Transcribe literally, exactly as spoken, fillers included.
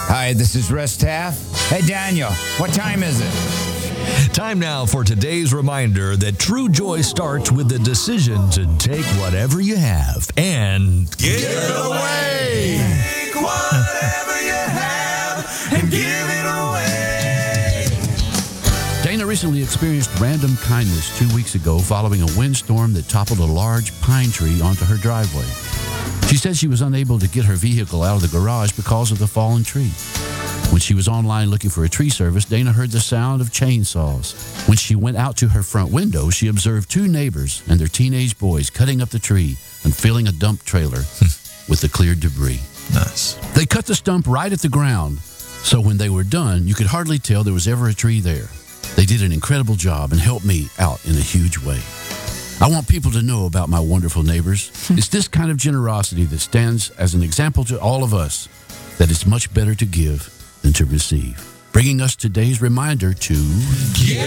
Hi, this is Russ Taff. Hey, Daniel, what time is it? Time now for today's reminder that true joy starts with the decision to take whatever you have and give it away. Take whatever you have and give it away. Dana recently experienced random kindness two weeks ago following a windstorm that toppled a large pine tree onto her driveway. She said she was unable to get her vehicle out of the garage because of the fallen tree. When she was online looking for a tree service, Dana heard the sound of chainsaws. When she went out to her front window, she observed two neighbors and their teenage boys cutting up the tree and filling a dump trailer with the cleared debris. Nice. They cut the stump right at the ground, so when they were done, you could hardly tell there was ever a tree there. They did an incredible job and helped me out in a huge way. I want people to know about my wonderful neighbors. It's this kind of generosity that stands as an example to all of us that it's much better to give than to receive. Bringing us today's reminder to Give